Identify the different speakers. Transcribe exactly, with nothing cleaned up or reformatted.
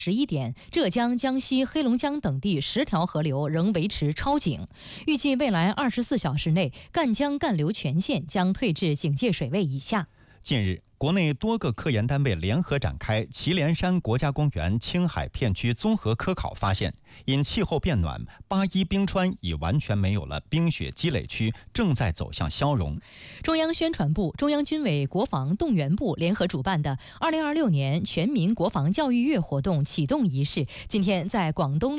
Speaker 1: 十一点，浙江、江西、黑龙江等地十条河流仍维持超警，预计未来二十四小时内，赣江干流全线将退至警戒水位以下。
Speaker 2: 近日，国内多个科研单位联合展开祁连山国家公园青海片区综合科考，发现因气候变暖，八一冰川已完全没有了冰雪积累区，正在走向消融。
Speaker 1: 中央宣传部、中央军委国防动员部联合主办的二零二六年全民国防教育月活动启动仪式，今天在广东